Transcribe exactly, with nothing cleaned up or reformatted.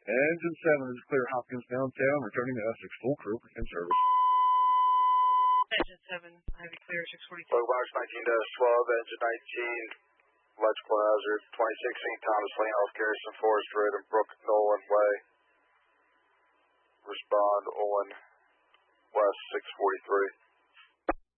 Engine seven, this is Clear Hopkins downtown, returning to Essex. Full crew in service. Engine seven, Ivy Clear, six forty-two. Local box nineteen twelve, engine nineteen, electrical hazard, twenty sixteen Thomas Lane off Garrison Forest Road and Brook Nolan Way. Respond, Owen, West six forty-three.